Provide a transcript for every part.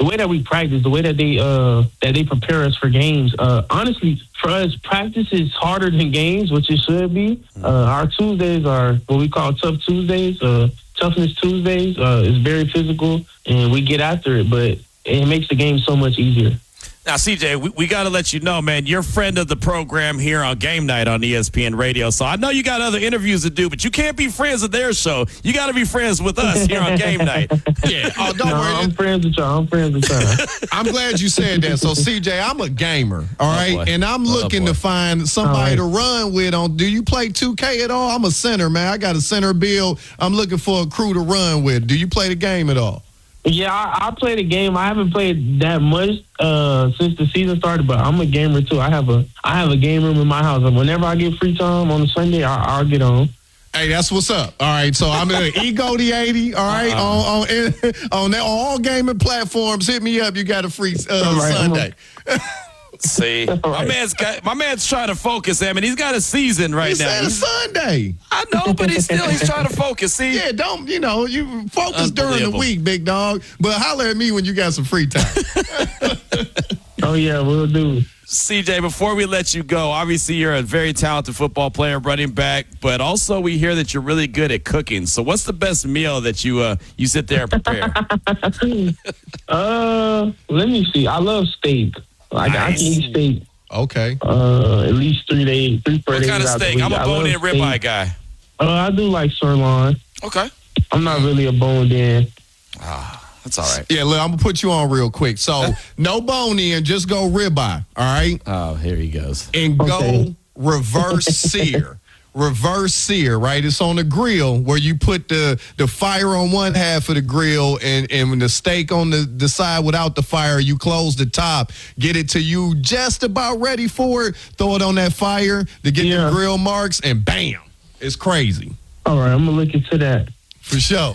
way that we practice, the way that they prepare us for games. Honestly, for us, practice is harder than games, which it should be. Our Tuesdays are what we call tough Tuesdays, toughness Tuesdays. It's very physical, and we get after it, but it makes the game so much easier. Now, CJ, we got to let you know, man, you're a friend of the program here on Game Night on ESPN Radio. So I know you got other interviews to do, but you can't be friends of their show. You got to be friends with us here on Game Night. Yeah. Oh, don't worry. I'm friends with y'all. I'm glad you said that. So, CJ, I'm a gamer, all right? And I'm looking to find somebody to run with on. Do you play 2K at all? I'm a center, man. I got a center build. I'm looking for a crew to run with. Do you play the game at all? Yeah, I play the game. I haven't played that much since the season started, but I'm a gamer too. I have a game room in my house, and whenever I get free time on a Sunday, I'll get on. Hey, that's what's up. All right, so I'm in Ego the 80. All right, on all gaming platforms. Hit me up. You got a free Sunday. See, my man's trying to focus. I mean, he's got a season right now. It's Sunday. I know, but he's trying to focus. See, yeah, you focus during the week, big dog. But holler at me when you got some free time. Oh yeah, we'll do. CJ, before we let you go, obviously you're a very talented football player, running back, but also we hear that you're really good at cooking. So what's the best meal that you sit there and prepare? Let me see. I love steak. I can eat steak. Okay. At least 3 days, 3 4 days. What kind of steak? I'm a bone-in ribeye guy. I do like sirloin. Okay. I'm not really a boned-in. That's all right. Yeah, look, I'm going to put you on real quick. So, no bone-in, just go ribeye, all right? Oh, here he goes. And go reverse sear. Reverse sear, right? It's on the grill where you put the fire on one half of the grill and when the steak on the side without the fire, you close the top, get it to you just about ready for it, throw it on that fire to get the grill marks, and bam, it's crazy. All right, I'm going to look into that. For sure.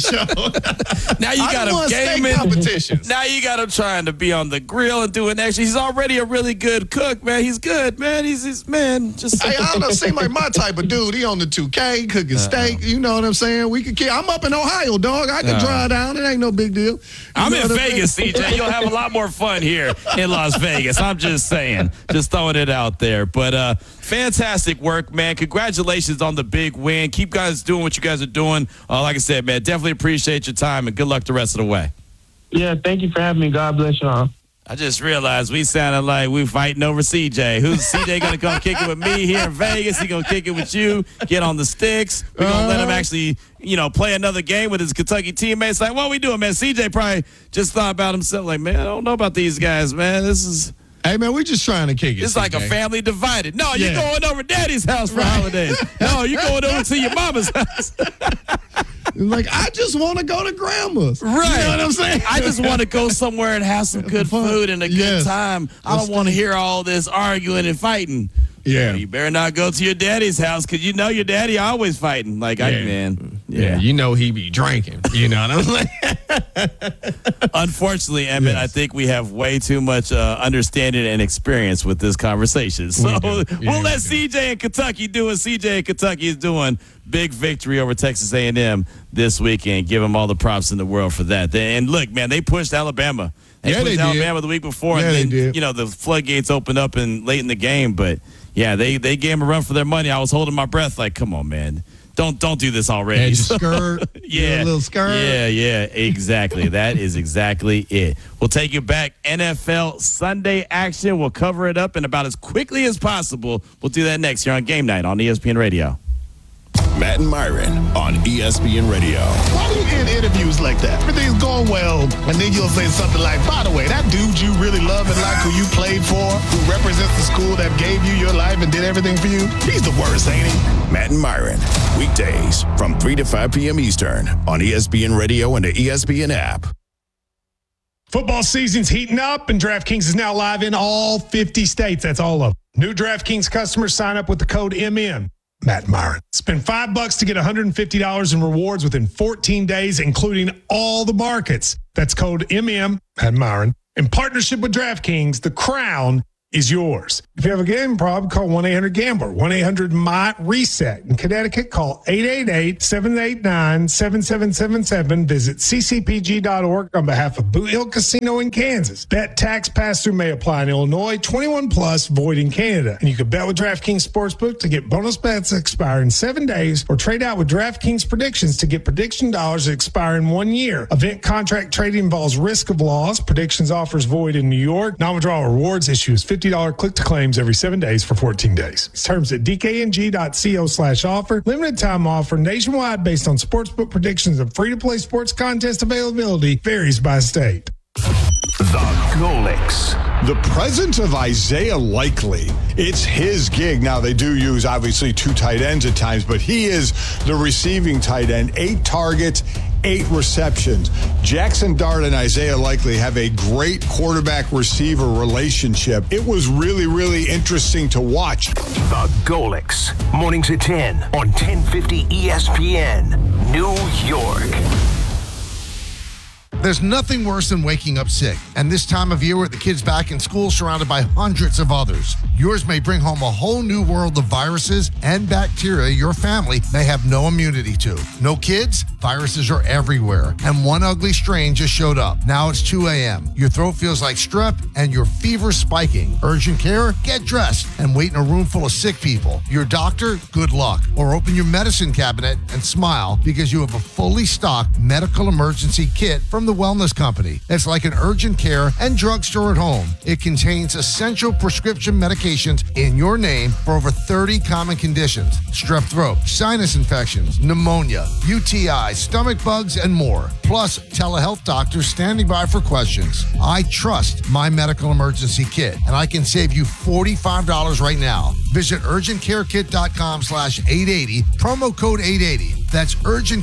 Now you got him gaming competitions. Now you got him trying to be on the grill and doing extra. He's already a really good cook, man. He's good, man. He's man. Just I don't know. Seem like my type of dude. He on the 2K cooking steak. You know what I'm saying? We could. I'm up in Ohio, dog. I can drive down. It ain't no big deal. I'm in Vegas, CJ. You'll have a lot more fun here in Las Vegas. I'm just saying. Just throwing it out there. But fantastic work, man. Congratulations on the big win. Keep guys doing what you guys are doing. Like I said, man, definitely appreciate your time and good luck the rest of the way. Yeah, thank you for having me. God bless y'all. I just realized we sounded like we fighting over CJ. Who's CJ going to come kick it with me here in Vegas? He going to kick it with you, get on the sticks. We're going to let him actually, play another game with his Kentucky teammates. Like, what we doing, man? CJ probably just thought about himself like, man, I don't know about these guys, man. This is... Hey, man, we just trying to kick it. It's like a family divided. No, you're going over Daddy's house for holidays. No, you're going over to your mama's house. Like, I just want to go to grandma's. Right. You know what I'm saying? I just want to go somewhere and have some good food and a good time. I don't want to hear all this arguing and fighting. Yeah. You better not go to your daddy's house because you know your daddy always fighting. Like, Yeah, you know he be drinking. You know what I'm saying? Unfortunately, Emmett, I think we have way too much understanding and experience with this conversation. So we'll let CJ in Kentucky do what CJ in Kentucky is doing. Big victory over Texas A&M this weekend. Give them all the props in the world for that. And look, man, they pushed Alabama. They pushed Alabama the week before, and then the floodgates opened up late in the game. But yeah, they gave them a run for their money. I was holding my breath, like, come on, man. Don't do this already. Skirt. Yeah. A little skirt. Yeah, exactly. That is exactly it. We'll take you back. NFL Sunday action. We'll cover it up in about as quickly as possible. We'll do that next here on Game Night on ESPN Radio. Matt and Myron on ESPN Radio. Why do you end interviews like that? Everything's going well, and then you'll say something like, by the way, that dude you really love and like, who you played for, who represents the school that gave you your life and did everything for you, he's the worst, ain't he? Matt and Myron, weekdays from 3 to 5 p.m. Eastern on ESPN Radio and the ESPN app. Football season's heating up, and DraftKings is now live in all 50 states. That's all of them. New DraftKings customers sign up with the code MM. Matt and Myron. Spend $5 to get $150 in rewards within 14 days, including all the markets. That's code MM, Matt and Myron. In partnership with DraftKings, the crown is yours. If you have a gambling problem, call 1-800-GAMBLER, 1-800-MY-RESET. In Connecticut, call 888-789-7777. Visit ccpg.org on behalf of Boot Hill Casino in Kansas. Bet tax pass-through may apply in Illinois, 21 plus, void in Canada. And you can bet with DraftKings Sportsbook to get bonus bets that expire in 7 days, or trade out with DraftKings Predictions to get prediction dollars that expire in 1 year. Event contract trading involves risk of loss. Predictions offers void in New York. Non-withdrawal rewards issues $50 click-to-claims every 7 days for 14 days. Terms at dkng.co/offer. Limited time offer nationwide based on sportsbook predictions and free-to-play sports contest availability varies by state. The Golics. The presence of Isaiah Likely, it's his gig. Now, they do use, obviously, 2 tight ends at times, but he is the receiving tight end. 8 targets, 8 receptions. Jackson Dart and Isaiah Likely have a great quarterback-receiver relationship. It was really, really interesting to watch. The Golics. Mornings at 10 on 1050 ESPN, New York. There's nothing worse than waking up sick. And this time of year with the kids back in school surrounded by hundreds of others, yours may bring home a whole new world of viruses and bacteria your family may have no immunity to. No kids? Viruses are everywhere. And one ugly strain just showed up. Now it's 2 a.m. Your throat feels like strep and your fever's spiking. Urgent care? Get dressed and wait in a room full of sick people. Your doctor? Good luck. Or open your medicine cabinet and smile because you have a fully stocked medical emergency kit from the Wellness Company. It's like an urgent care and drugstore at home. It contains essential prescription medications in your name for over 30 common conditions: strep throat, sinus infections, pneumonia, UTI, stomach bugs, and more. Plus, telehealth doctors standing by for questions. I trust my medical emergency kit, and I can save you $45 right now. Visit urgentcarekit.com/880, promo code 880. That's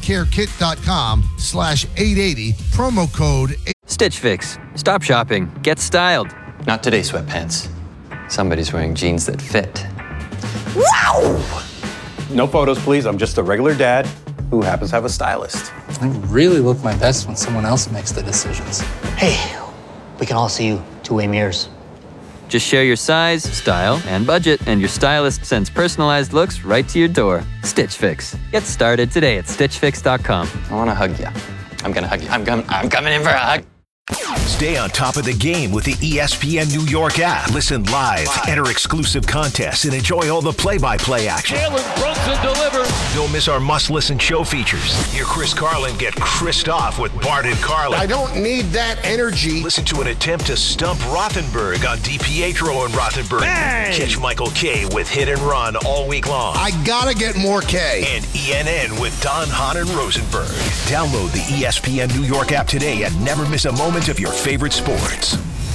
urgentcarekit.com/880, promo code 880. Stitch Fix. Stop shopping. Get styled. Not today, sweatpants. Somebody's wearing jeans that fit. Wow! No photos, please. I'm just a regular dad who happens to have a stylist. I really look my best when someone else makes the decisions. Hey, we can all see you two-way mirrors. Just share your size, style, and budget, and your stylist sends personalized looks right to your door. Stitch Fix. Get started today at StitchFix.com. I want to hug you. I'm going to hug you. I'm coming in for a hug. Stay on top of the game with the ESPN New York app. Listen live, enter exclusive contests, and enjoy all the play-by-play action. Jalen Brunson delivers. Don't miss our must-listen show features. Hear Chris Carlin get Chris'd off with Bart and Carlin. I don't need that energy. Listen to an attempt to stump Rothenberg on DiPietro and Rothenberg. Bang! Catch Michael K with Hit and Run all week long. I gotta get more K. And ENN with Don, Hahn, and Rosenberg. Download the ESPN New York app today and never miss a moment of your favorite sports.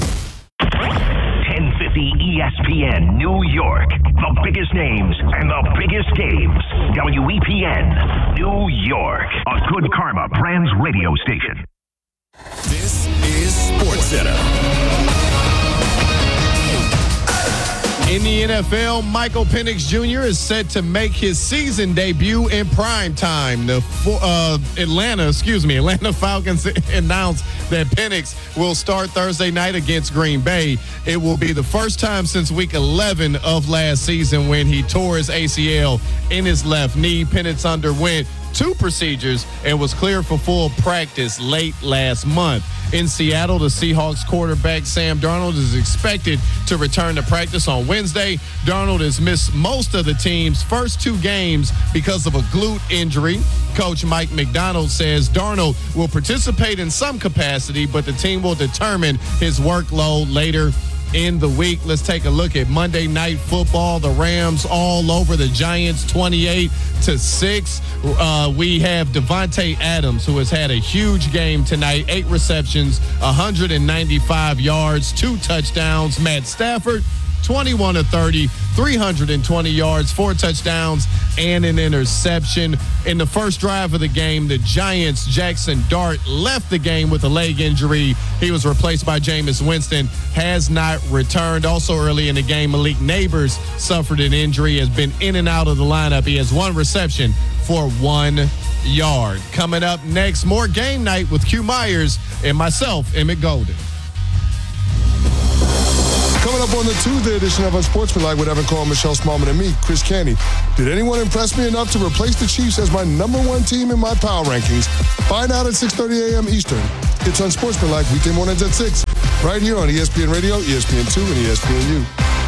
1050 ESPN New York. The biggest names and the biggest games. WEPN New York. A Good Karma Brands radio station. This is SportsCenter. In the NFL, Michael Penix Jr. is set to make his season debut in prime time. The Atlanta Falcons announced that Penix will start Thursday night against Green Bay. It will be the first time since week 11 of last season when he tore his ACL in his left knee. Penix underwent 2 procedures and was cleared for full practice late last month. In Seattle, the Seahawks quarterback Sam Darnold is expected to return to practice on Wednesday. Darnold has missed most of the team's first 2 games because of a glute injury. Coach Mike McDonald says Darnold will participate in some capacity, but the team will determine his workload later in the week. Let's take a look at Monday Night Football. The Rams all over the Giants 28-6. We have Devontae Adams, who has had a huge game tonight. 8 receptions, 195 yards, 2 touchdowns. Matt Stafford, 21 of 30, 320 yards, 4 touchdowns, and an interception. In the first drive of the game, the Giants' Jackson Dart left the game with a leg injury. He was replaced by Jameis Winston, has not returned. Also early in the game, Malik Neighbors suffered an injury, has been in and out of the lineup. He has 1 reception for 1 yard. Coming up next, more Game Night with Q Myers and myself, Emmett Golden. Coming up on the Tuesday edition of Unsportsmanlike with Evan Cole, Michelle Smallman, and me, Chris Canty. Did anyone impress me enough to replace the Chiefs as my number one team in my power rankings? Find out at 6:30 a.m. Eastern. It's Unsportsmanlike, weekday mornings at 6, right here on ESPN Radio, ESPN2, and ESPNU.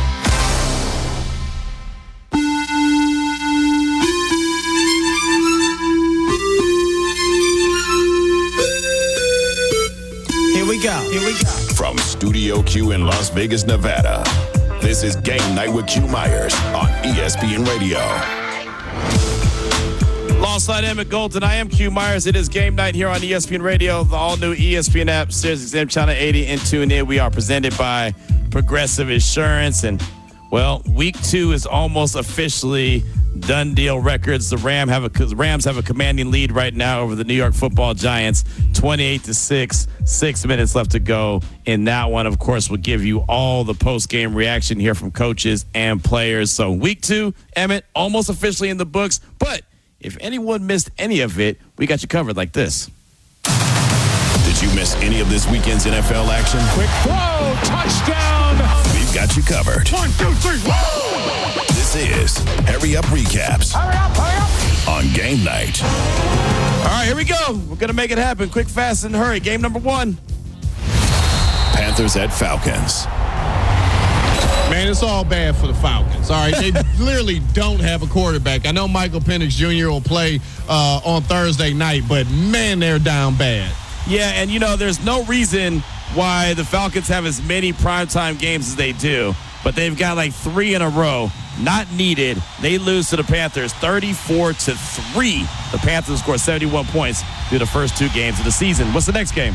Here we go. From Studio Q in Las Vegas, Nevada, this is Game Night with Q Myers on ESPN Radio. Alongside Emmett Golden, I am Q Myers. It is Game Night here on ESPN Radio, the all-new ESPN app, SiriusXM Channel 80, and tune in. We are presented by Progressive Insurance. And, well, week 2 is almost officially done deal records. The Rams have a commanding lead right now over the New York Football Giants, 28-6. 6 minutes left to go in that one. Of course, we'll give you all the post-game reaction here from coaches and players. So week 2, Emmett, almost officially in the books. But if anyone missed any of it, we got you covered like this. Did you miss any of this weekend's NFL action? Quick throw, touchdown. We've got you covered. 1, 2, 3, whoa! This is Hurry Up Recaps. Hurry up. On Game Night. All right, here we go. We're going to make it happen. Quick, fast, and hurry. Game number 1. Panthers at Falcons. Man, it's all bad for the Falcons. All right, they literally don't have a quarterback. I know Michael Penix Jr. will play on Thursday night, but man, they're down bad. Yeah, and there's no reason why the Falcons have as many primetime games as they do, but they've got like 3 in a row. Not needed. They lose to the Panthers 34-3. The Panthers score 71 points through the first 2 games of the season. What's the next game?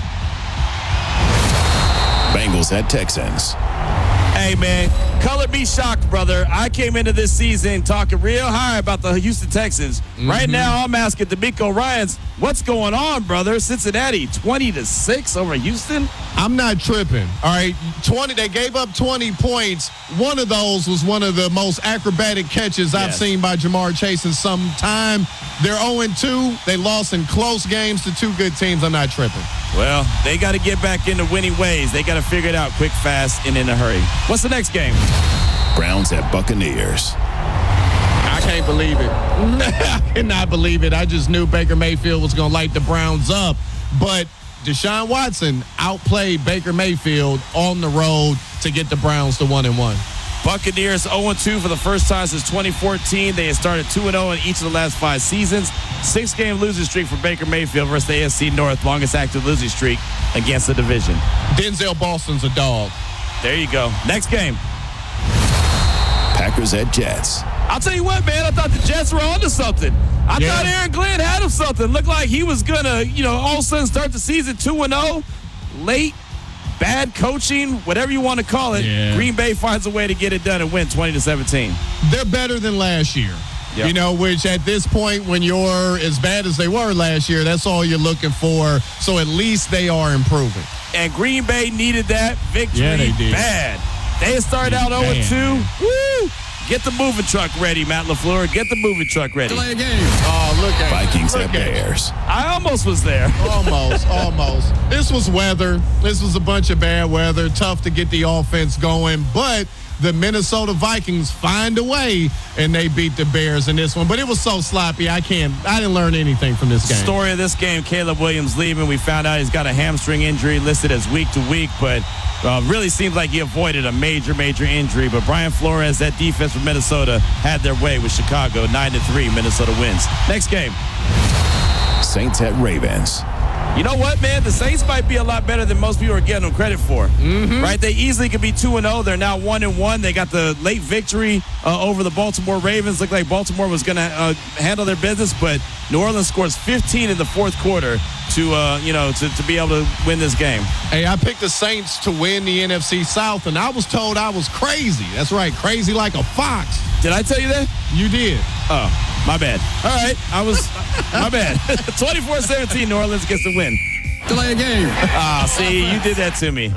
Bengals at Texans. Hey, man, color me shocked, brother. I came into this season talking real high about the Houston Texans. Mm-hmm. Right now, I'm asking D'Amico Ryans, what's going on, brother? Cincinnati, 20-6 over Houston? I'm not tripping. All right, they gave up 20 points. One of those was one of the most acrobatic catches I've seen by Jamar Chase in some time. They're 0-2. They lost in close games to 2 good teams. I'm not tripping. Well, they got to get back into winning ways. They got to figure it out quick, fast, and in a hurry. What's the next game? Browns at Buccaneers. I can't believe it. I cannot believe it. I just knew Baker Mayfield was going to light the Browns up. But Deshaun Watson outplayed Baker Mayfield on the road to get the Browns to 1-1. Buccaneers 0-2 for the first time since 2014. They have started 2-0 in each of the last 5 seasons. 6-game losing streak for Baker Mayfield versus the AFC North, longest active losing streak against the division. Denzel Boston's a dog. There you go. Next game. Packers at Jets. I'll tell you what, man. I thought the Jets were onto something. I thought Aaron Glenn had him something. Looked like he was going to, all of a sudden start the season 2-0. Late. Bad coaching, whatever you want to call it. Yeah. Green Bay finds a way to get it done and win 20-17. They're better than last year. Yep. Which at this point, when you're as bad as they were last year, that's all you're looking for. So at least they are improving. And Green Bay needed that victory bad. They started out 0-2. Woo! Get the moving truck ready, Matt LaFleur. Get the moving truck ready. Delay a game. Oh, look at Vikings at Bears. I almost was there. Almost. This was weather. This was a bunch of bad weather. Tough to get the offense going. But the Minnesota Vikings find a way, and they beat the Bears in this one. But it was so sloppy, I didn't learn anything from this game. Story of this game, Caleb Williams leaving. We found out he's got a hamstring injury listed as week to week, but really seems like he avoided a major injury. But Brian Flores, that defense from Minnesota, had their way with Chicago. 9-3, Minnesota wins. Next game. Saints at Ravens. You know what, man? The Saints might be a lot better than most people are getting them credit for. Mm-hmm. Right? They easily could be 2-0. They're now 1-1. They got the late victory over the Baltimore Ravens. Looked like Baltimore was going to handle their business, but New Orleans scores 15 in the fourth quarter to be able to win this game. Hey, I picked the Saints to win the NFC South, and I was told I was crazy. That's right, crazy like a fox. Did I tell you that? You did. Oh, my bad. All right, my bad. 24-17, New Orleans gets the win. Delay a game. See, you did that to me.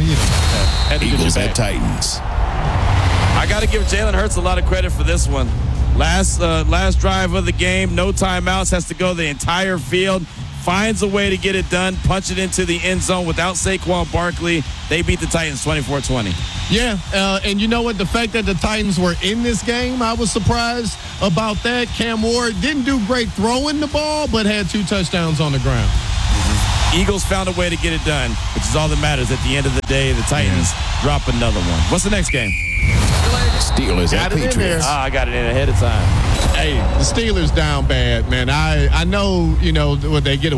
Eagles at Titans. I got to give Jalen Hurts a lot of credit for this one. Last drive of the game, no timeouts, has to go the entire field. finds a way to get it done, punch it into the end zone without Saquon Barkley. They beat the Titans 24-20. Yeah, and you know what? The fact that the Titans were in this game, I was surprised about that. Cam Ward didn't do great throwing the ball, but had 2 touchdowns on the ground. Eagles found a way to get it done, which is all that matters. At the end of the day, the Titans drop another one. What's the next game? Steelers at Patriots. I got it in ahead of time. Hey, the Steelers down bad, man. I know, they get a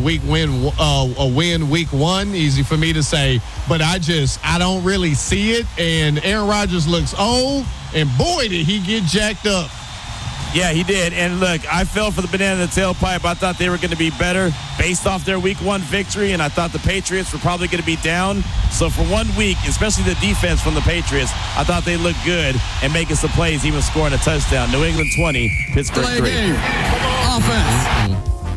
win week 1, easy for me to say, but I don't really see it. And Aaron Rodgers looks old, and boy, did he get jacked up. Yeah, he did. And look, I fell for the banana in the tailpipe. I thought they were going to be better based off their week 1 victory, and I thought the Patriots were probably going to be down. So for 1 week, especially the defense from the Patriots, I thought they looked good and making some plays, even scoring a touchdown. New England 20, Pittsburgh 3. Offense.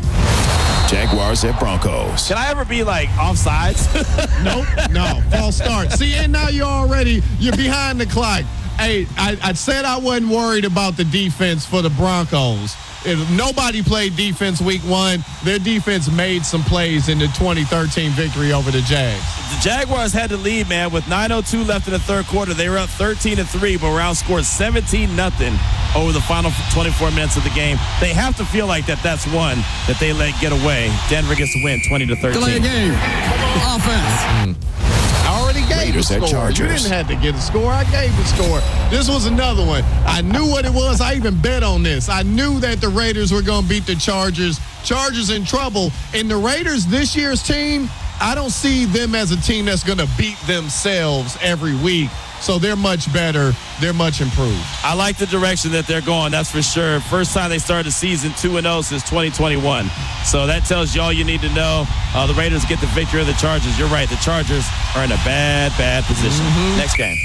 Jaguars at Broncos. Can I ever be like offsides? Nope, no, false start. See, and now you're behind the clock. Hey, I said I wasn't worried about the defense for the Broncos. If nobody played defense week 1, their defense made some plays in the 2013 victory over the Jags. The Jaguars had the lead, man, with 9:02 left in the third quarter. They were up 13-3, but were outscored 17-0 over the final 24 minutes of the game. They have to feel like that's one that they let get away. Denver gets to win 20-13. Delay game. Offense. I already gave Raiders the at score. Chargers. You didn't have to get a score. I gave the score. This was another one. I knew what it was. I even bet on this. I knew that the Raiders were going to beat the Chargers. Chargers in trouble. And the Raiders, this year's team, I don't see them as a team that's going to beat themselves every week. So they're much better. They're much improved. I like the direction that they're going, that's for sure. First time they started the season 2-0 since 2021. So that tells you all you need to know. The Raiders get the victory of the Chargers. You're right. The Chargers are in a bad position. Next game.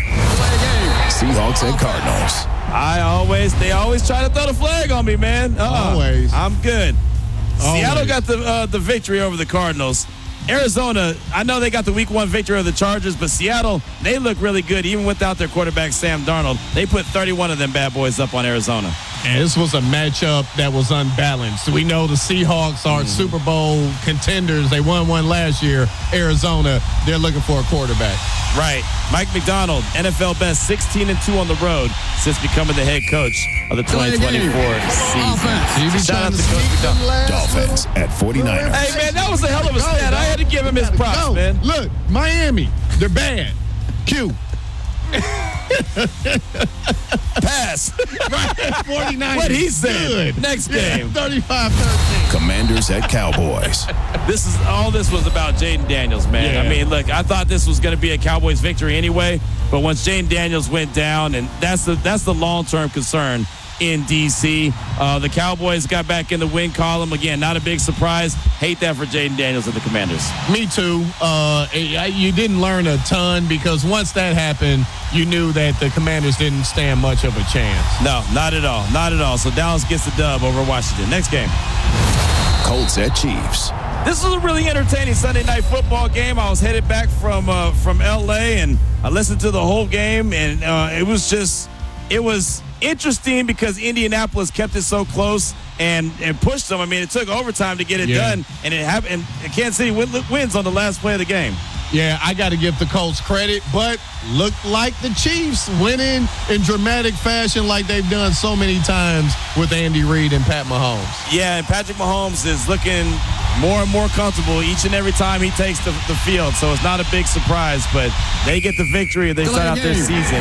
Seahawks at Cardinals. They always try to throw the flag on me, man. Always. I'm good. Always. Seattle got the victory over the Cardinals. Arizona, I know they got the week 1 victory of the Chargers, but Seattle, they look really good even without their quarterback, Sam Darnold. They put 31 of them bad boys up on Arizona. And this was a matchup that was unbalanced. We know the Seahawks are Super Bowl contenders. They won one last year. Arizona, they're looking for a quarterback. Right. Mike McDonald, NFL best, 16-2 on the road since becoming the head coach of the 2024 season. Shout out to Coach McDonald. Dolphins at 49ers. Hey, man, that was a hell of a stat. I had to give him his props, man. Look, Miami, they're bad. Q. Pass. 49ers. What he said. Good. Next game. 35-13. Commanders at Cowboys. This was about Jaden Daniels, man. Yeah. I mean, look, I thought this was going to be a Cowboys victory anyway, but once Jaden Daniels went down, and that's the long-term concern in D.C. The Cowboys got back in the win column. Again, not a big surprise. Hate that for Jaden Daniels and the Commanders. Me too. You didn't learn a ton because once that happened, you knew that the Commanders didn't stand much of a chance. No, not at all. Not at all. So Dallas gets the dub over Washington. Next game. Colts at Chiefs. This was a really entertaining Sunday night football game. I was headed back from L.A., and I listened to the whole game, and it was interesting because Indianapolis kept it so close and pushed them. I mean, it took overtime to get it done, and it happened. And Kansas City wins on the last play of the game. Yeah, I got to give the Colts credit, but looked like the Chiefs winning in dramatic fashion like they've done so many times with Andy Reid and Pat Mahomes. Yeah, and Patrick Mahomes is looking more and more comfortable each and every time he takes the field, so it's not a big surprise, but they get the victory. They start out their season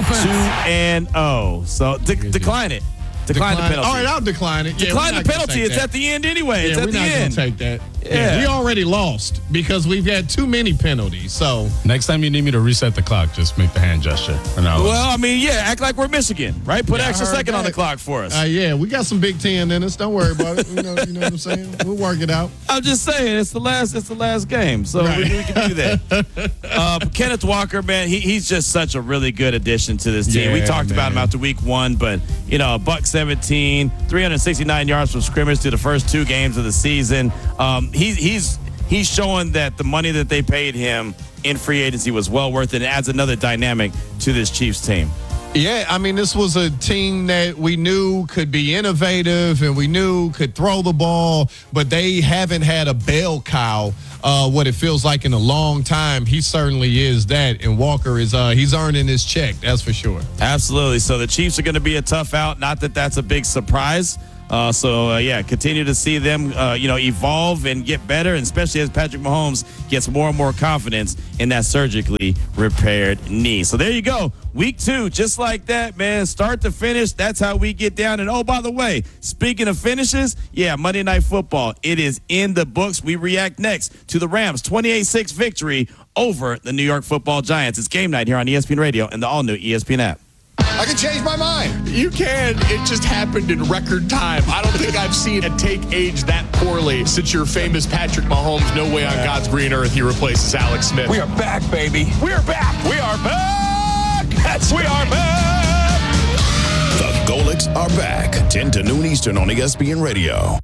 2-0. So decline it. Decline the penalty. All right, I'll decline it. Decline the penalty. It's at the end anyway. It's at the end. We're not going to take that. Yeah, we already lost because we've had too many penalties. So next time you need me to reset the clock, just make the hand gesture. Well, I mean, act like we're Michigan, right? Put an extra second on the clock for us. Yeah, we got some Big Ten in us. Don't worry about it. You know what I'm saying? We'll work it out. I'm just saying it's the last game, so we can do that. Kenneth Walker, man, he's just such a really good addition to this team. Yeah, we talked about him after week 1, but $117, 369 yards from scrimmage through the first 2 games of the season. He's showing that the money that they paid him in free agency was well worth it. It adds another dynamic to this Chiefs team. Yeah, I mean, this was a team that we knew could be innovative and we knew could throw the ball, but they haven't had a bell cow, what it feels like in a long time. He certainly is that, and Walker is he's earning his check, that's for sure. Absolutely. So the Chiefs are going to be a tough out. Not that that's a big surprise. Continue to see them, evolve and get better, and especially as Patrick Mahomes gets more and more confidence in that surgically repaired knee. So there you go. Week 2, just like that, man. Start to finish. That's how we get down. And, oh, by the way, speaking of finishes, Monday Night Football, it is in the books. We react next to the Rams' 28-6 victory over the New York Football Giants. It's game night here on ESPN Radio and the all-new ESPN app. I can change my mind. You can. It just happened in record time. I don't think I've seen a take age that poorly since your famous Patrick Mahomes, no way on God's green earth he replaces Alex Smith. We are back, baby. We are back. We are back. We are back. The Golics are back. 10 to noon Eastern on ESPN Radio.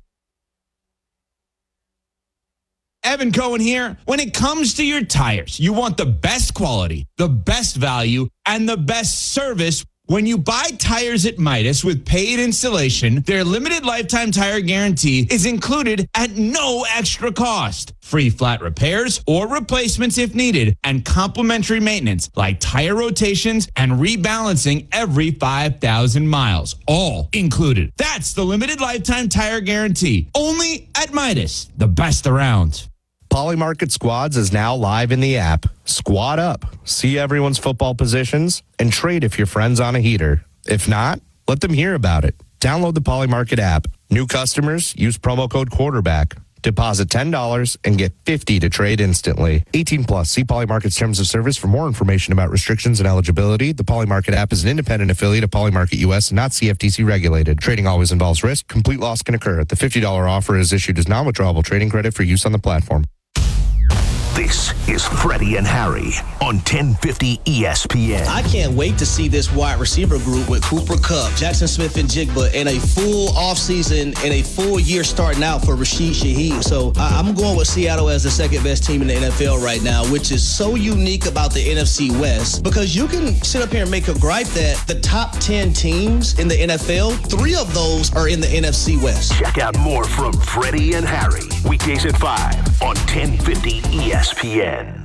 Evan Cohen here. When it comes to your tires, you want the best quality, the best value, and the best service. When you buy tires at Midas with paid installation, their limited lifetime tire guarantee is included at no extra cost. Free flat repairs or replacements if needed, and complimentary maintenance like tire rotations and rebalancing every 5,000 miles. All included. That's the limited lifetime tire guarantee. Only at Midas, the best around. Polymarket Squads is now live in the app. Squad up, see everyone's football positions, and trade if your friend's on a heater. If not, let them hear about it. Download the Polymarket app. New customers, use promo code quarterback. Deposit $10 and get $50 to trade instantly. 18 plus. See Polymarket's terms of service for more information about restrictions and eligibility. The Polymarket app is an independent affiliate of Polymarket US, not CFTC regulated. Trading always involves risk. Complete loss can occur. The $50 offer is issued as non-withdrawable trading credit for use on the platform. This is Freddie and Harry on 1050 ESPN. I can't wait to see this wide receiver group with Cooper Kupp, Jackson Smith and Jigba in a full offseason and a full year starting out for Rashid Shaheed. So I'm going with Seattle as the second best team in the NFL right now, which is so unique about the NFC West, because you can sit up here and make a gripe that the top 10 teams in the NFL, 3 of those are in the NFC West. Check out more from Freddie and Harry weekdays at 5 on 1050 ESPN.